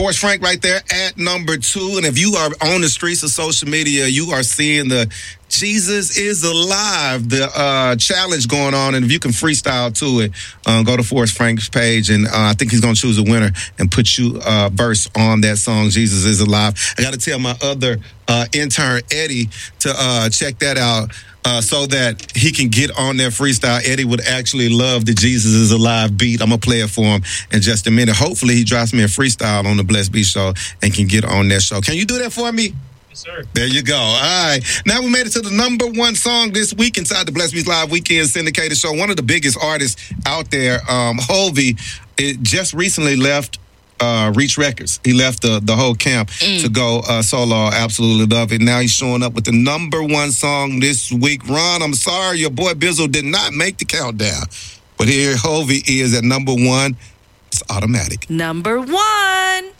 Forrest Frank right there at number 2. And if you are on the streets of social media, you are seeing the Jesus is Alive, the challenge going on. And if you can freestyle to it, go to Forrest Frank's page. And I think he's going to choose a winner and put you a verse on that song, Jesus is Alive. I got to tell my other intern, Eddie, to check that out. So that he can get on that freestyle. Eddie would actually love the Jesus is Alive beat. I'm going to play it for him in just a minute. Hopefully he drops me a freestyle on the Blessed Beat Show and can get on that show. Can you do that for me? Yes, sir. There you go. All right. Now we made it to the number 1 song this week inside the Blessed Beats Live Weekend Syndicated Show. One of the biggest artists out there, Hovey, it just recently left Reach Records. He left the whole camp to go solo. Absolutely love it. Now he's showing up with the number 1 song this week. Ron, I'm sorry, your boy Bizzle did not make the countdown. But here Hovey is at number 1. It's automatic. Number 1.